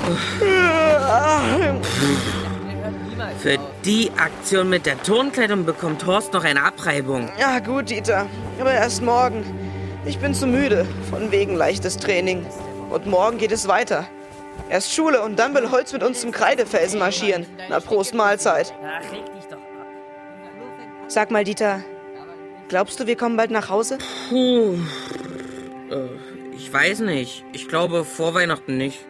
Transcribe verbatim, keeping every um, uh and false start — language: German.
Für die Aktion mit der Turnkleidung bekommt Horst noch eine Abreibung. Ja gut, Dieter, aber erst morgen. Ich bin zu müde, von wegen leichtes Training. Und morgen geht es weiter. Erst Schule und dann will Holz mit uns zum Kreidefelsen marschieren. Na, Prost Mahlzeit. Sag mal, Dieter, glaubst du, wir kommen bald nach Hause? Puh, äh, ich weiß nicht. Ich glaube vor Weihnachten nicht.